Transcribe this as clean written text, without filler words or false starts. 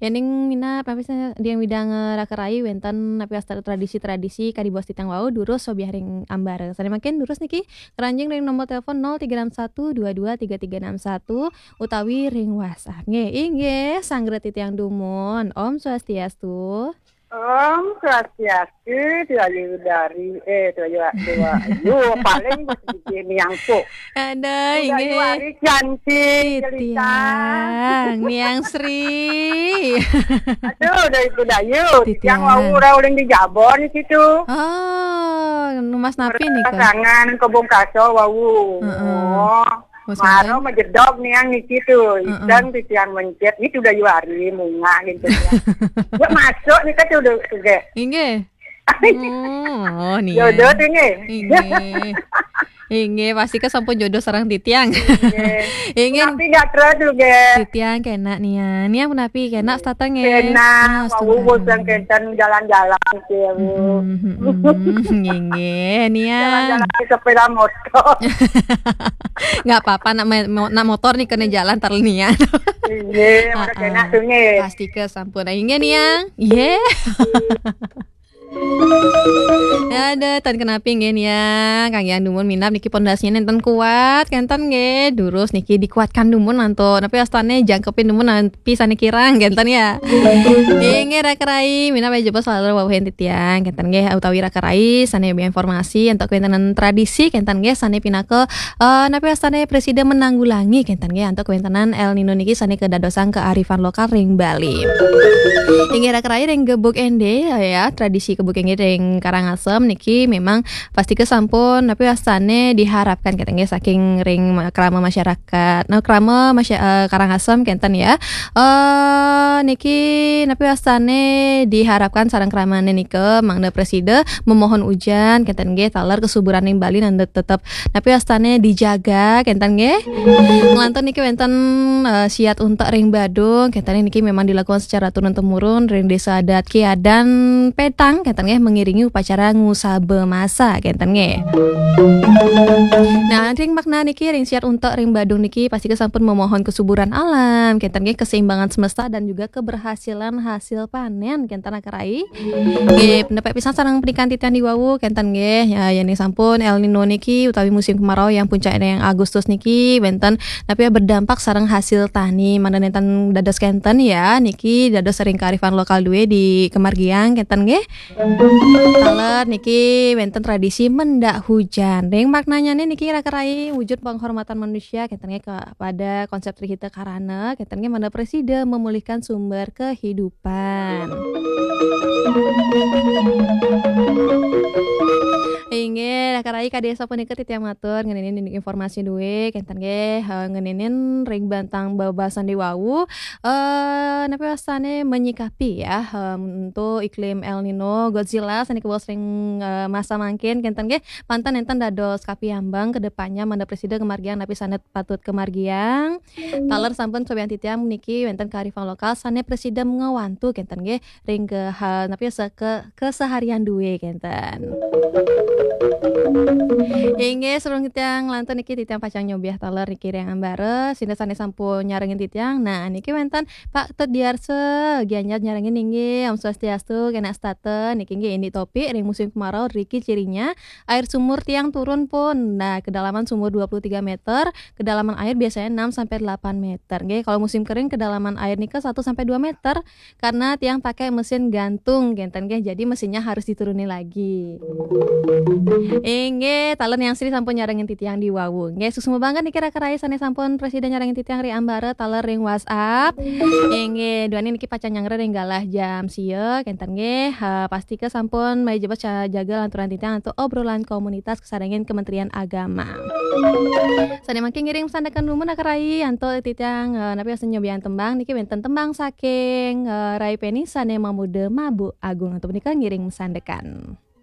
Ening mina papisnya diang widang rakerai wenten napi astar tradisi-tradisi kadibos titang wau durus sobiah ring ambare. Sane makin durus niki keranjing ring nomor telepon 0361223361 utawi ring WhatsApp. Nge inge sanggre titiang dumun. Om Swastiastu. Om Swastiastu dua paling masih yang po. Ada inge Hari cantik titiang Niang Sri. Aduh udah itu dayu. Yang Titiang. mau uling di Jabon di situ. Oh, Mas Napi nih kan. Pasangan kebun kaso wau. Maro majedog nih yang di situ. Dan titiang mencet itu udah hari munga gitu ya. Gue masuk nih kan udah juga. Inge. Oh, nih. Jodoh ini. Inge pasti ke sampun jodoh sarang titiang. Inge. Tapi gak terus juga. Titiang kena nia. Nia menapi kena statang Kena, mau bosan kencan jalan-jalan sih. Inge, Nia. Jalan-jalan ke sepeda motor. Nggak apa-apa nak motor nih kena jalan tar Nia. Iya, mana kena tuh nih. Pasti ke sampun. Inge Nia. Iya. Ada tan kenapa ngen ya Kang Yang dumun minap niki pondasinya nenten kuat kentan nge durus niki dikuatkan dumun nanto tapi astane jangkepin dumun nanti sane kirang kentan ya nge rakerai minap aja bos selalu wawahin titiang kentan nge utawi rakerai sane biar informasi untuk kewentanan tradisi kentan nge sane pinake napi astane presiden menanggulangi kentan nge untuk kewentanan El Nino niki sane kedadosan kearifan lokal ring Bali nge rakerai ring gebuk ende ya tradisi Bukenge ring Karangasem niki memang pasti kesampun tapi astane diharapkan katanya saking ring krama masyarakat. Nah krama Karangasem kenten ya. Niki tapi astane diharapkan sareng kramane nike mangda presiden memohon hujan kenten ge taler kesuburan ring Bali nanda tetap tapi astane dijaga kenten ge. Ngelanton niki wenten siat untuk ring Badung kenten niki memang dilakukan secara turun temurun ring desa adat Kiadan Petang kenten nge mengiringi upacara ngusabe masa kenten nge. Nah, ring makna niki ring siat untuk ring Badung niki pasti kesampun memohon kesuburan alam, kenten nge keseimbangan semesta dan juga keberhasilan hasil panen kenten akarai. Nge pendapat pisan sareng pernikahan titian di wawu kenten nge ya yani sampun El Nino niki utawi musim kemarau yang puncaknya yang Agustus niki benten tapi ya berdampak sareng hasil tani mana nenten dados kenten ya niki dados sering kearifan lokal duwe di Kemargiang kenten nge. Taler niki wenten tradisi mendak hujan. Ring maknanya nih niki rakerai wujud penghormatan manusia ketennya kepada konsep trihita karana ketennya mana presiden memulihkan sumber kehidupan. Inge rakerai ka desa punika titiang matur ngenenin informasi duwe kenten ge ngenenin ring bantang babasan di wawu napi wasane menyikapi ya untuk iklim El Nino Godzilla sani kebos ring masa mangkin kenten ge pantan enten dados kapiambang kedepannya manda presiden kemargiang napi sanet patut kemargiang taler sampun sobian titiang niki wenten kearifan lokal sane presiden ngawantu kenten ge ring ke napi keseharian duwe kenten. Inge serung titiang lantun niki titiang pacang nyobiah taler niki yang ambare sinda sane sampun nyarengin titiang. Nah niki wenten Pak Tediarse gianyar nyarengin ninggi Om Swastiastu kena staten niki nge ini topik ring musim kemarau riki cirinya air sumur tiang turun pun. Nah kedalaman sumur 23 meter, kedalaman air biasanya 6 sampai 8 meter. Nge kalau musim kering kedalaman air nika 1 sampai 2 meter karena tiang pakai mesin gantung genten nge jadi mesinnya harus diturunin lagi. Inge talen yang Sri sampun nyarengin titiang di wawu. Nge susmu banget nih kira-kira sane sampun presiden nyarengin titiang ri ambare taler ring WhatsApp. Inge duani niki pacan nyangre ring galah jam sieu kenten nge pasti ke sampun mai jebat jaga lanturan titiang untuk obrolan komunitas kesarengin Kementerian Agama. Sane mangke ngiring sandakan rumun akarai anto titiang napi asen nyobian tembang niki wenten tembang saking Rai Peni sane mamude mabu agung atau menika ngiring sandekan.